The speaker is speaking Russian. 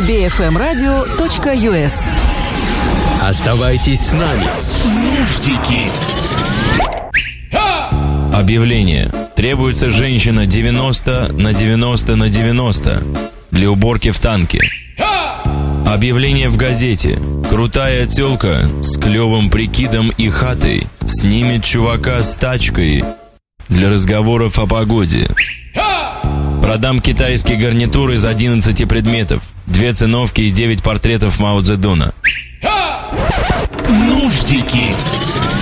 bfmradio.us. Оставайтесь с нами. Нуждики. Объявление. Требуется женщина 90 на 90 на 90 для уборки в танке. Объявление в газете. Крутая тёлка с клёвым прикидом и хатой снимет чувака с тачкой для разговоров о погоде. Продам китайский гарнитур из 11 предметов, 2 циновки и 9 портретов Мао Цзэдуна. Нуждики.